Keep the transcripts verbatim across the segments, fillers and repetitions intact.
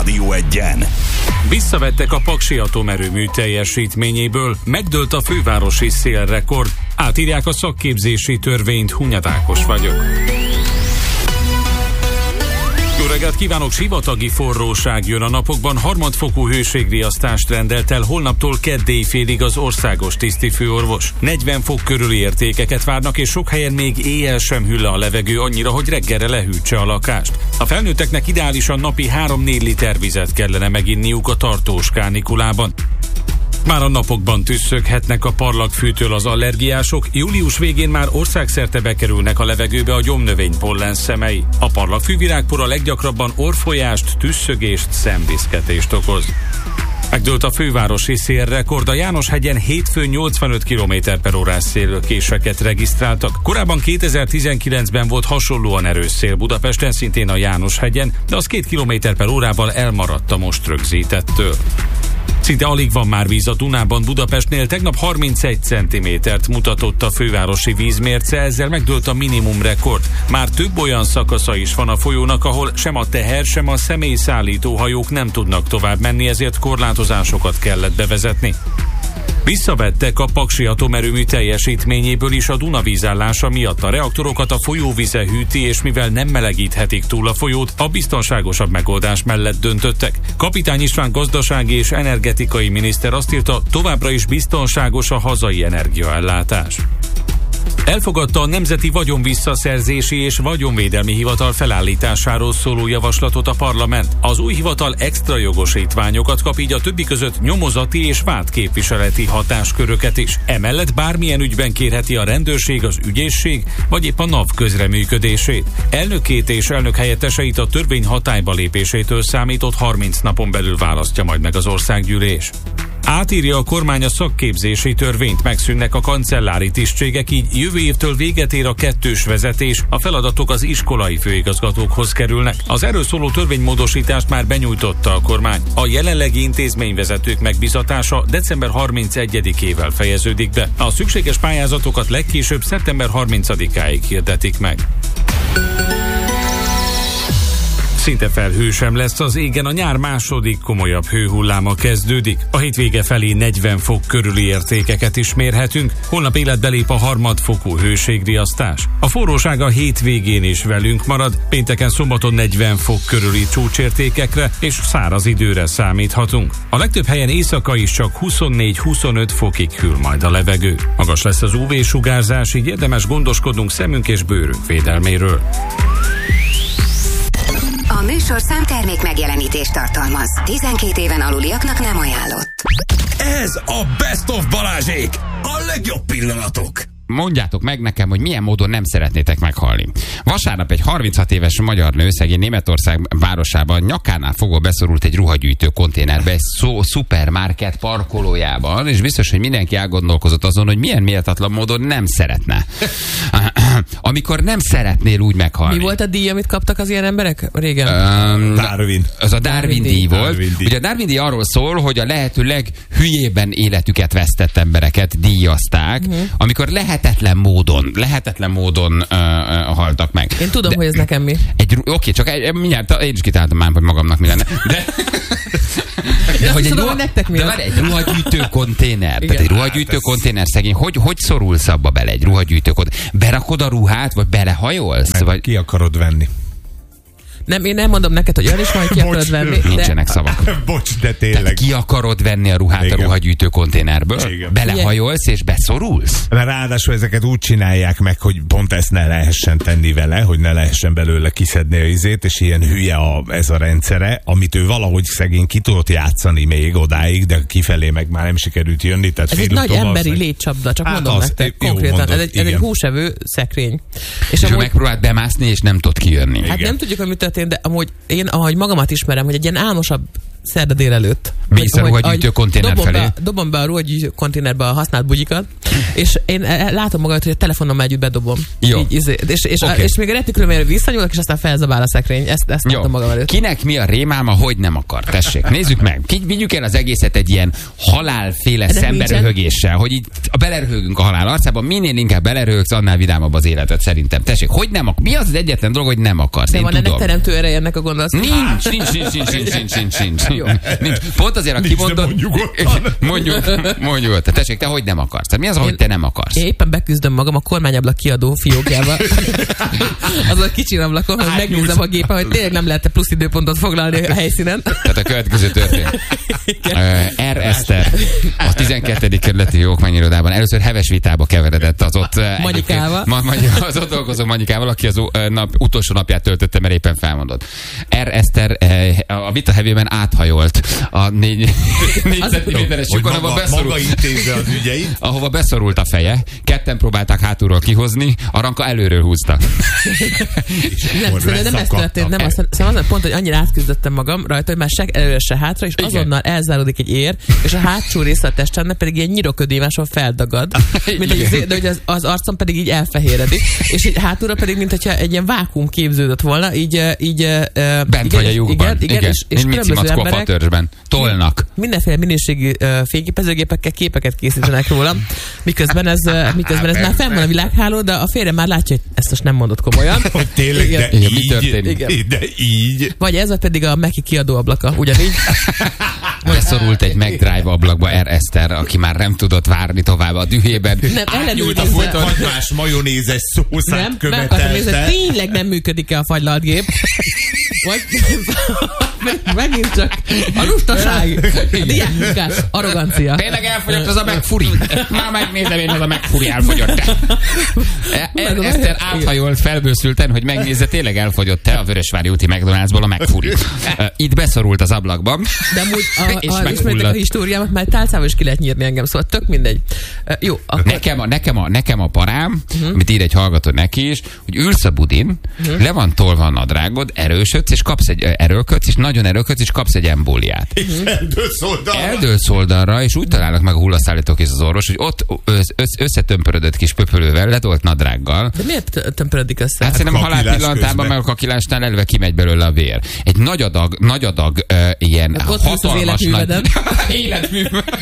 Rádió Egyen. Visszavettek a Paksi atomerőmű teljesítményéből, megdőlt a fővárosi szélrekord. Átírják a szakképzési törvényt, Hunyad Ákos vagyok. Jó reggelt kívánok, sivatagi forróság jön a napokban, harmadfokú hőségriasztást rendelt el holnaptól kedd éjfélig az országos tisztifőorvos. negyven fok körüli értékeket várnak, és sok helyen még éjjel sem hűl le a levegő annyira, hogy reggelre lehűtse a lakást. A felnőtteknek ideálisan napi három-négy liter vizet kellene meginniuk a tartós kánikulában. Már a napokban tüsszöghetnek a parlagfűtől az allergiások, július végén már országszerte bekerülnek a levegőbe a gyomnövény pollen szemei. A parlagfű virágpor a leggyakrabban orrfolyást, tüsszögést, szemviszketést okoz. Megdőlt a fővárosi szélrekord, a Jánoshegyen hétfőn nyolcvanöt kilométer per órás szélkéseket regisztráltak. Korábban kétezer-tizenkilencben volt hasonlóan erős szél Budapesten, szintén a Jánoshegyen, de az két kilométer per órával elmaradt a most rögzítettől. Szinte alig van már víz a Dunában. Budapestnél tegnap harmincegy centimétert mutatott a fővárosi vízmérce, ezzel megdőlt a minimum rekord. Már több olyan szakasza is van a folyónak, ahol sem a teher, sem a személyszállító hajók nem tudnak tovább menni, ezért korlátozásokat kellett bevezetni. Visszavettek a Paksi atomerőmű teljesítményéből is a Duna vízállása miatt. A reaktorokat a folyóvize hűti, és mivel nem melegíthetik túl a folyót, a biztonságosabb megoldás mellett döntöttek. Kapitány István gazdasági és energetikai miniszter azt írta, továbbra is biztonságos a hazai energiaellátás. Elfogadta a Nemzeti Vagyonvisszaszerzési és Vagyonvédelmi Hivatal felállításáról szóló javaslatot a parlament. Az új hivatal extra jogosítványokat kap, így a többi között nyomozati és vádképviseleti hatásköröket is. Emellett bármilyen ügyben kérheti a rendőrség, az ügyészség vagy épp a NAV közreműködését. Elnökét és elnök helyetteseit a törvény hatályba lépésétől számított harminc napon belül választja majd meg az országgyűlés. Átírja a kormány a szakképzési törvényt, megszűnnek a kancellári tisztségek, így jövő évtől véget ér a kettős vezetés, a feladatok az iskolai főigazgatókhoz kerülnek. Az erről szóló törvénymódosítást már benyújtotta a kormány. A jelenlegi intézményvezetők megbizatása december harmincegyedikével fejeződik be. A szükséges pályázatokat legkésőbb szeptember harmincadikáig hirdetik meg. Szinte felhő sem lesz az égen, a nyár második komolyabb hőhulláma kezdődik. A hétvége felé negyven fok körüli értékeket is mérhetünk, holnap életbe lép a harmadfokú hőségriasztás. A forróság a hétvégén is velünk marad, pénteken szombaton negyven fok körüli csúcsértékekre és száraz időre számíthatunk. A legtöbb helyen éjszaka is csak huszonnégy-huszonöt fokig hűl majd a levegő. Magas lesz az ú vé-sugárzás, így érdemes gondoskodnunk szemünk és bőrünk védelméről. A műsorszám termék megjelenítést tartalmaz. tizenkét éven aluliaknak nem ajánlott. Ez a Best of Balázsék! A legjobb pillanatok! Mondjátok meg nekem, hogy milyen módon nem szeretnétek meghalni. Vasárnap egy harminchat éves magyar nő szegény Németország városában nyakánál fogva beszorult egy ruhagyűjtő konténerbe egy szó, szupermarket parkolójában, és biztos, hogy mindenki elgondolkozott azon, hogy milyen méltatlan módon nem szeretne. Amikor nem szeretnél úgy meghalni. Mi volt a díj, amit kaptak az ilyen emberek régen? Um, Darwin. Az a Darwin díj volt. Darwin díj. Ugye a Darwin díj arról szól, hogy a lehető leghülyében életüket vesztett embereket díjazták, uh-huh. amikor lehetetlen módon, lehetetlen módon uh, uh, haltak meg. Én tudom, de, hogy ez nekem mi. Egy, oké, csak egy, mindjárt én is kitáltam már, hogy magamnak mi lenne. De, de hogy egy, tudom, ruha, nektek mi de várj, egy ruhagyűjtő konténer. Tehát egy ruhagyűjtő konténer szegény. Hogy, hogy szorulsz abba bele egy ruhagyűjtő konténer? Berakod a ruhát, vagy belehajolsz? Meg vagy... ki akarod venni? Nem, én nem mondom neked, hogy olyan is majd ki akarod venni. Nincsenek de... szavak. Bocs, de tényleg. Tehát ki akarod venni a ruhát igen. a ruhagyűjtő konténerből? Igen. Belehajolsz és beszorulsz? Mert ráadásul ezeket úgy csinálják meg, hogy pont ezt ne lehessen tenni vele, hogy ne lehessen belőle kiszedni a izét, és ilyen hülye a, ez a rendszere, amit ő valahogy szegény ki tudott játszani még odáig, de kifelé meg már nem sikerült jönni. Tehát ez egy nagy emberi meg... létcsapda, csak hát mondom az, nektek konkrétan. Mondod, ez, egy, ez egy húsevő szekrény. És, és amúgy... ő megpróbált bemászni, és nem tud kijönni. Hát igen. Nem tudjuk, hogy mit történt, de amúgy én, ahogy magamat ismerem, hogy egy ilyen álmosabb szerda délelőtt. Mész a ruhagyűjtő konténer dobom felé. Be, dobom be a ruhagyűjtő konténerbe a használt bugyikat, és én látom magamat, hogy a telefonom együtt bedobom. Jó. Így, és, és, és, okay. és még a retikülömére visszanyúlok, és aztán felzabál a szekrény. Ezt, ezt látom magam előtt. Kinek mi a rémálma, hogy nem akar? Tessék, nézzük meg. Ki, vigyük el az egészet egy ilyen halálféle szemberöhögéssel, hogy így beleröhögünk a halál arcában, minél inkább beleröhögsz, annál vidámabb az életed szerintem. Tessék, hogy nem akar? Mi az az egyetlen dolog, hogy nem akarsz? De Én van tudom. ennek teremtő ereje ennek a gondolat? Nincs, nincs, nincs, nincs, nincs, nincs, nincs, nincs, nincs, nincs. Pont azért, a kimondott... Mondjuk, mondjuk, te tessék, te hogy nem akarsz? Tehát mi az, hogy te nem akarsz? Én éppen beküzdöm magam a kormányablak kiadó fiókjával. Az a kicsi ablakon, hogy megnézem a gépen, hogy tényleg nem lehet plusz időpontot foglalni a helyszínen. Tehát a következő történet. R. Eszter a tizenkettedik kerületi okmányirodában először heves vitába keveredett az ott Manyikával. Ma, ma, az ott dolgozó Manyikával, aki az nap, utolsó napját töltötte, mert éppen felmondott. R. Eszter a vita hevében áthajolt a négy, négy centiméteres lyukon, ahova beszorult, az ügyeit. ahova beszorult a feje. Ketten próbálták hátulról kihozni, a Ranka előről húzta. Nem, nem, nem ez történt, nem azt, szóval pont, hogy annyira átküzdöttem magam rajta, hogy már se előre, se hátra, és igen. azonnal elzáródik egy ér, és a hátsó része a testemnek pedig ilyen nyiroködémáson feldagad, mint hogy, de hogy az, az arcom pedig így elfehéredik, és így hátulra pedig, mint hogyha egy ilyen vákuum képződött volna, így... így Bent igen, vagy a lyukban. Igen, igen, igen, és, és különböző emberek törzsben. Tolnak. Mindenféle minőségű uh, fényképezőgépekkel képeket készítenek rólam, miközben ez, uh, miközben ez már fenn van a világháló, de a férjem már látja, hogy ezt most nem mondott komolyan. Hogy tényleg, de igen, így, mi történik? Igen. De így. Vagy ez, vagy pedig a Meki kiadó ablaka, ugyanígy. Beszorult egy McDrive ablakba R. Eszter, aki már nem tudott várni tovább a dühében. Nem, ellenőrizve. A folytatás majonézes szószát követelte. Tényleg nem működik-e a fagylaltgép? Vagy megint csak a lustaság, a diákmunkás arrogancia. Tényleg elfogyott az a megfuri. Már megnézem én, az a megfuri elfogyott. R. Eszter áthajolt felbőszülten, hogy megnézze, tényleg elfogyott-e a Vörösvári úti McDonald'sból a megfuri. Itt beszorult az ablakba. De amúgy a, a, ismeritek a históriámat, már tálcával is ki lehet nyírni engem, szóval tök mindegy. Jó, akkor... nekem, a, nekem, a, nekem a parám, uh-huh. amit ír egy hallgató neki is, hogy ülsz a budin, uh-huh. le van tolva a nadrágod, erősödsz, és kapsz egy erőlködsz, és nagyon erőlködsz, és kapsz egy embóliát. Uh-huh. Eldőlsz oldalra. Eldőlsz oldalra, és úgy találnak meg a hullaszállítók és az orvos, hogy ott össz, összetömpörödött kis pöpölővel, letolt nadrággal. De miért tömpörödik össze? Hát szerintem halál pillanatában, meg a kakilásnál elve kimegy belőle a vér. Egy nagy adag, nagy adag uh, ilyen hatalmas nagy... életmű.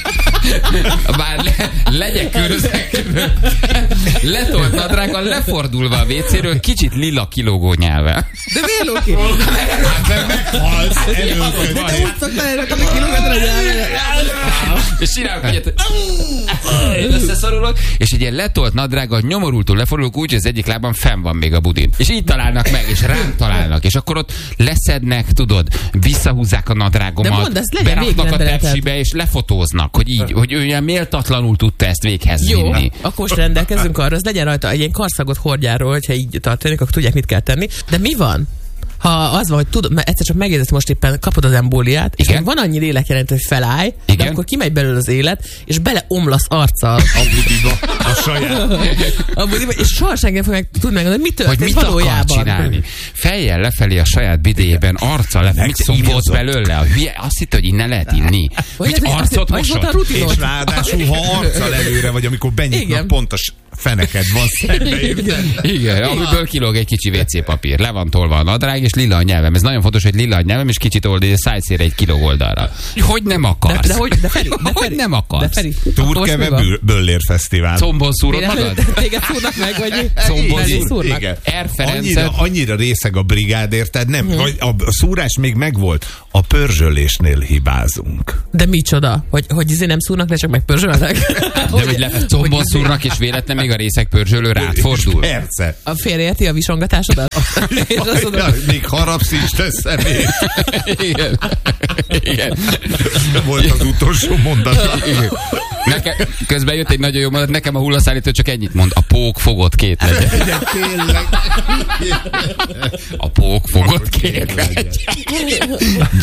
Bár le, legyekörözek. Letolt nadrággal, lefordulva a vécéről, kicsit lila kilógó nyelve. De miért lóki? De meghalsz, előködni. De úgy szoktájának, amik kilógatra nyelve. És csinálok egyet, hogy összeszorulok, és egy ilyen letolt nadrággal nyomorultul lefordulok úgy, hogy az egyik lábam fenn van még a budin. És így találnak meg, és rám találnak, és akkor ott leszednek, tudod, visszahúzzák a nadrágomat, mondd, beraknak a tepsibe, és lefotóznak, hogy így, hogy ő ilyen méltatlanul tudta ezt véghez jó, vinni. akkor most rendelkezünk arra, az legyen rajta egy ilyen karszagot hordjáról, hogyha így történik, akkor tudják, mit kell tenni. De mi van? Ha az van, hogy tudod, mert egyszer csak megjegyzett, most éppen kapod az embóliát, és van annyi lélekjelentő, hogy felállj, igen? De akkor kimegy belőle az élet, és beleomlasz arccal. A budiba, a saját. A budiba, és soha senki nem fog meg tudni megmondani, hogy mi történt hogy mit valójában. Akar csinálni. Fejjel lefelé a saját bidéjében, arccal lefelé. Mit ívott belőle? A hülye azt hitte, hogy innen lehet inni. Hogy arcot mosott. És ráadásul, ha arccal előre vagy, amikor benyitnak, pontos feneked van szembe. Igen, igen, amiből kilóg egy kicsi vé cé papír. Le van tolva a nadrág, és lila a nyelvem. Ez nagyon fontos, hogy lila a nyelvem, és kicsit oldal, a szájszére egy kiló oldalra. Hogy nem akarsz? De, de, hogy, de Feri, de Feri, hogy nem akarsz? Turkeve Böller Fesztivál. Combon szúrod magad? Téged szúrnak meg, vagy combon szúrnak? Igen. R. Ferencet. Annyira, annyira részeg a brigád, érted? Nem, hmm. a, a szúrás még megvolt. A pörzsölésnél hibázunk. De micsoda? Hogy, hogy izé nem szúrnak, de csak megpörzsölnek? De hogy le, combon szúrnak, és véletlen még a részek pörzsölő rád fordul. Persze. A félreérti a visongatásodat? És azt mondom, még harapsz is teszem én. Igen. Igen. Volt az utolsó mondat. Nekem, közben jött egy nagyon jó mondat, nekem a hullaszállító csak ennyit mond, a pók fogott két legyen. Igen, tényleg. A pók fogott két legyen.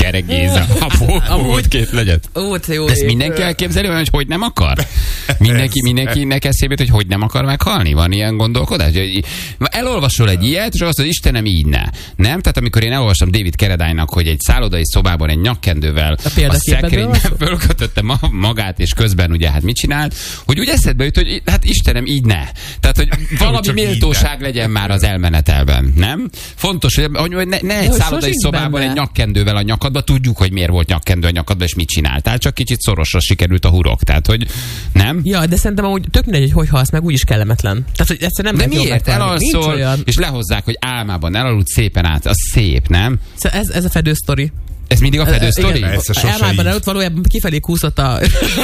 Gyere Géza, amúgy két legyen. Ó, jó. De ezt mindenki elképzeli, hogy hogy nem akar? Mindenki, mindenkinek eszébe, hogy hogy nem akar meghalni? Van ilyen gondolkodás? Elolvasol egy ilyet, és azt mondod, Istenem, így ne. Nem? Tehát amikor én elolvastam David Carradine-nak, hogy egy szállodai szobában egy nyakkendővel a, a szekrényben fölkötötte magát, és közben ugye hát mit csinált, hogy úgy eszedbe jut, hogy hát Istenem, így ne. Tehát, hogy valami méltóság legyen már az elmenetelben, nem? Fontos, hogy, hogy ne, ne egy szállodai szobában benne. Egy nyakkendővel a nyakadba, tudjuk, hogy miért volt nyakkendő a nyakadba, és mit csináltál, csak kicsit szorosra sikerült a hurok. Tehát, hogy nem? Ja, de szerintem amúgy tök mindegy, hogy hogy halsz meg, úgyis kellemetlen. Tehát, hogy egyszerűen nem de miért? Elalszol, és lehozzák, hogy álmában elaludt szépen át. Az szép, nem? Ez, ez a fedő sztori. Ez mindig a fedő sztori? Elmában előtt valójában kifelé kúszott a,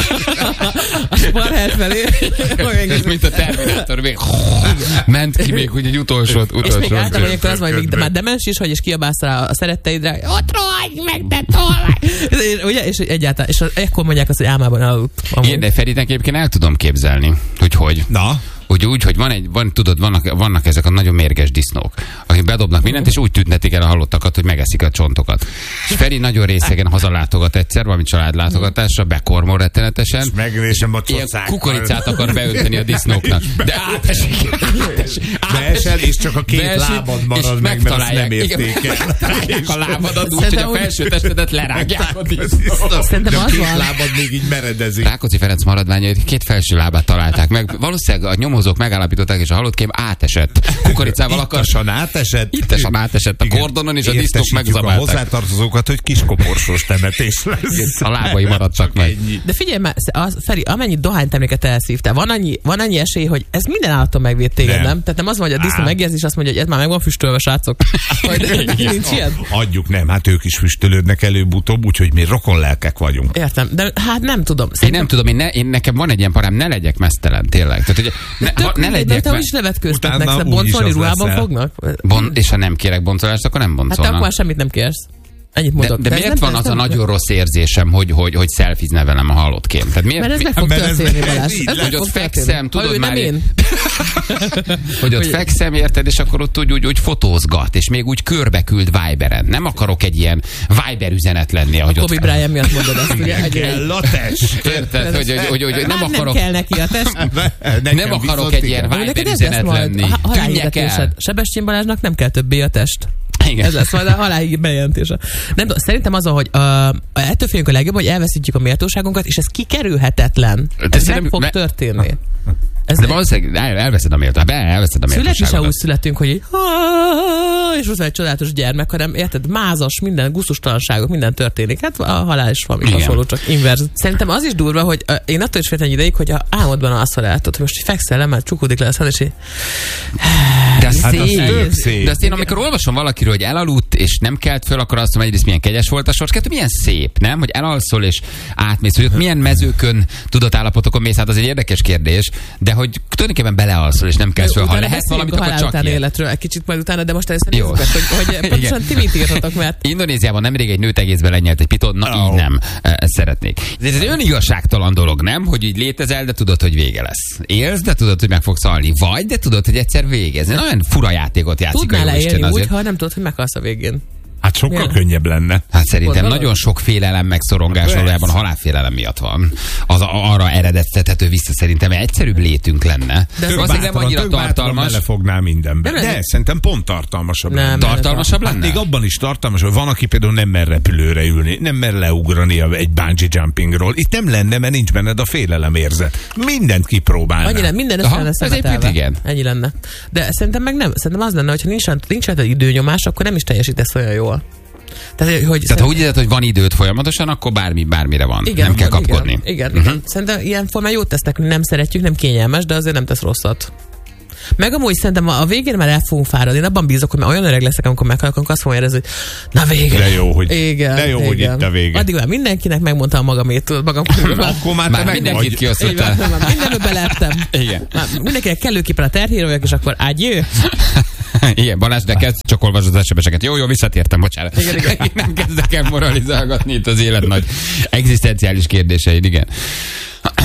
a sparhely felé. Mint a Terminátor, még ment ki még úgy egy utolsó. És még általában ilyenkor az, hogy még már demens is, hogy és kiabálsz rá a szeretteidre, ott rohagy meg, de tolvaj! Ugye? És egyáltalán, és ekkor mondják azt, hogy álmában elaludt. Én, de Ferinek egyébként el tudom képzelni, hogy hogy. Na? Úgy, úgy, hogy van egy, van, tudod, vannak, vannak ezek a nagyon mérges disznók, akik bedobnak mindent, és úgy tüntetik el a halottakat, hogy megeszik a csontokat. És Feri nagyon részegen hazalátogat egyszer, valami családlátogatásra, bekormol rettenetesen. És megvésem a csocákkal. Kukoricát akar beönteni a disznóknak. De átesik. Beesel, és csak a két beesik, lábad marad meg, mert azt nem értékel. A lábadat úgy, hogy a felső testedet lerágják a disznók. Szerintem az két van. lábad még így meredezik. Rákóczi Ferenc maradványait két felső lábát találták meg. Valószínűleg a nyomozók megállapították, és a halottkém átesett. Kukoricával akar. Ittasan átesett. Ittasan átesett a kordonon, és a disznók megzabálták. A hozzátartozókat, hogy kiskoporsós temetés lesz. A lábai maradtak meg. De figyelj már, az, Feri, amennyi dohányterméket elszívtál, van annyi, van annyi esély, hogy ez minden állaton megvéd téged, nem? nem? Tehát nem az van, hogy a disznó megjegyzi, és azt mondja, hogy ez már meg van füstölve, srácok. Nincs ilyen? Adjuk, nem, hát ők is füstölődnek előbb-utóbb, úgyhogy mi rokon lelkek vagyunk. Értem, de hát nem tudom. Szerintem... Én nem tudom, én, ne, én nekem van egy ilyen parám, ne legyek meztelen, tényleg. Tehát, hogy ne, ha, ne legyek te is nevetkőztetnek, szóval boncolni ruhában fognak? Bon, és ha nem kérek boncolást, akkor nem boncolnak. Hát akkor semmit nem kérsz. Ennyit mondok. De, de, de miért van az a nagyon rossz érzésem, hogy, hogy, hogy szelfizne velem a halottkém? Tehát miért, mert ez meg fog történni, Balázs. Hogy ott fekszem, tudod már... Én. Hogy ott fekszem, érted, és akkor ott úgy, úgy, úgy fotózgat, és még úgy körbe küld Viberen. Nem akarok egy ilyen Viber üzenet lenni, ahogy ott... Kobe Bryant miatt mondod ezt, ugye? Kell a test. Érted, hogy, hogy, hogy, hogy nem akarok... Nem kell neki a test. Nem akarok egy ilyen Viber üzenet lenni. Tűnjek el. Sebestyén Balázsnak nem kell többé a test. Igen. Ez lesz majd a halálig bejelentése. Nem tudom, szerintem az, hogy uh, ettől félünk a legjobb, hogy elveszítjük a méltóságunkat, és ez kikerülhetetlen. De ez nem fog me- történni. Ez de valószínűleg elveszed a méltóságot. Elveszed a méltóságot. Születni se úgy születünk, hogy így, és most egy csodálatos gyermek, hanem érted, mázas, minden gusztustalanságok, minden történik. Hát a halál is valami hasonló, csak inverz. Szerintem az is durva, hogy uh, én attól is féltem egy ideig, hogy a álmodban alszol el, hogy most fekszel le, mert csukódik le az és így... De az hát szép. Az szép. De azt én, amikor olvasom valakiről, hogy elaludt, és nem kelt föl, akkor azt mondom, egyrészt milyen kegyes volt a sors, kettő milyen szép, nem? Hogy elalszol és átmész, hogy ott milyen mezőkön, tudatállapotokon mész, hát az egy érdekes kérdés, de hogy tulajdonképpen belealszol és nem kelsz föl. Ha lehet valamit, akkor csak ilyen. Életről egy kicsit majd utána, de most először nézzük meg, hogy, hogy pontosan ti mit írtatok, mert... Indonéziában nemrég egy nőt egészben lenyelt egy piton, na oh. így nem. Ezt szeretnék. Ez egy önigazságtalan dolog, nem? Hogy így létezel, de tudod, hogy vége lesz. Élsz, de tudod, hogy meg fogsz halni. Vagy, de tudod, hogy egyszer végez. Nagyon fura játékot játszik. Tudnál élni úgy, ha nem tudod, hogy meghalsz a végén. Hát sokkal ja. könnyebb lenne. Hát szerintem Ott nagyon sok félelem meg szorongás valójában a halálfélelem miatt van. Az arra eredeztethető vissza szerintem egyszerűbb létünk lenne. De azért nem annyira tartalmas. Belefognál mindenbe. De, de szerintem pont tartalmasabb nem, lenne. Tartalmasabb lenne? Hát még abban is tartalmas, hogy van, aki például nem mer repülőre ülni, nem mer leugrani egy bungee jumpingról. Itt nem lenne, mert nincs benned a félelem érzet. Mindent kipróbálnál. Annyi lenne, minden össze lenne szemetelve. Igen. Ennyi lenne. De szerintem meg nem. Szerintem az lenne, hogyha nincs, nincs egy időnyomás, akkor nem is teljesítesz olyan jól. Tehát, hogy Tehát szerint... ha úgy érzed, hogy van időt folyamatosan, akkor bármi, bármire van. Igen, nem kell kapkodni. Igen, igen, uh-huh. igen. Szerintem ilyen formán jót tesznek, hogy nem szeretjük, nem kényelmes, de azért nem tesz rosszat. Meg amúgy szerintem a végén már el fogunk fáradni. Én abban bízok, hogy már olyan öreg leszek, amikor meghalok, akkor azt fogom érezni, hogy na végre. De jó, hogy, igen, de jó, igen. hogy itt a vége. Addig már mindenkinek megmondtam magamét. Magam akkor már, már mindenkit kiosztottál. Mindenbe belettem. Igen. Már mindenkinek kellőképpen a terhére vagyok, és akkor ágyjő. Igen, Balázs, de kezd csak olvasod az es em eseket. Jó, jó, visszatértem, bocsánat. Igen, igen. Én nem kezdek el moralizálgatni itt az élet nagy egzisztenciális kérdéseid, igen.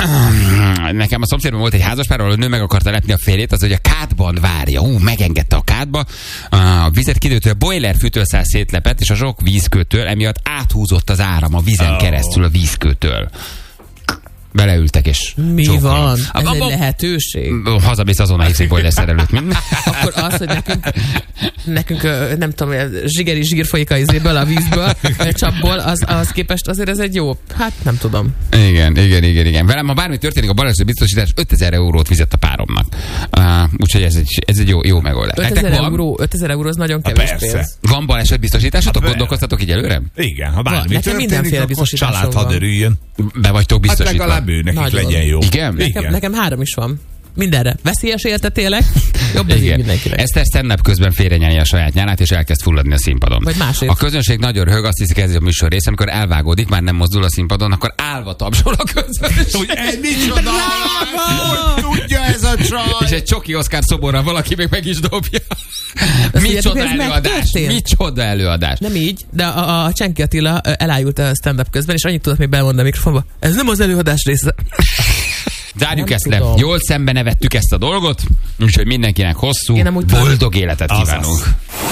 Nekem a szomszédban volt egy házaspár, ahol a nő meg akarta lepni a férjét, az, hogy a kádban várja. Hú, megengedte a kádba. A vizet kidőtől, a boiler fűtőszál szétlepett, és a sok vízkőtől emiatt áthúzott az áram a vízen oh. keresztül a vízkőtől. Beleültek és mi csókolom. van? Ez a, egy a, lehetőség? Hazamész azonnal hiszik boiler szerelőt. Akkor az, hogy nekünk, nekünk nem tudom, zsigeri zsír folyik a izéből, a vízből, a csapból, az, az képest azért ez egy jó, hát nem tudom. Igen, igen, igen, igen. Velem, ha bármi történik, a baleset biztosítás ötezer eurót fizet a páromnak. Uh, úgyhogy ez egy, ez egy jó, jó megoldás. ötezer euró, ötezer euró az nagyon kevés pénz. Van baleset biztosításotok? Gondolkoztatok így előre? Igen, ha bármi van, történik, akkor család hadd örüljön. Be vagytok biztosítva. Hát legalább ő nekik nagyon legyen jó. Igen? Nekem, Igen. nekem három is van. Mindenre. Veszélyes értet élek, jobb az így mindenkinek. Eszter stand-up közben félrenyelni a saját nyálát, és elkezd fulladni a színpadon. Vagy másért. A közönség nagyon röhög, azt hiszik, ez a műsor része, amikor elvágódik, már nem mozdul a színpadon, akkor állva tapsol a közönség. Hogy egy micsoda! Hogy tudja ez a csaj? És egy csoki Oszkár szoborra valaki még meg is dobja. Micsoda előadás! Micsoda előadás! Nem így, de a, a Csenki Attila elájult a stand-up közben, és annyit tudott még belmondani a mikrofonba. Ez nem az előadás része. Zárjuk nem ezt tudom. le. Jól szembe nevettük ezt a dolgot, úgyhogy mindenkinek hosszú, boldog életet kívánunk.